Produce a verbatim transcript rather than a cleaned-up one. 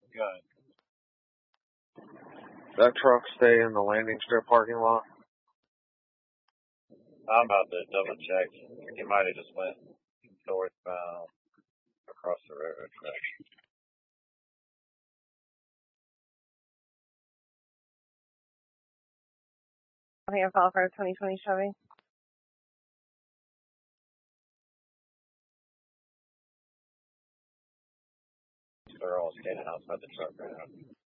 Good. That truck stay in the landing strip parking lot? I'm about to double check. He might have just went northbound across the railroad track. I think I call for a twenty twenty Chevy. They're all standing outside the truck right now.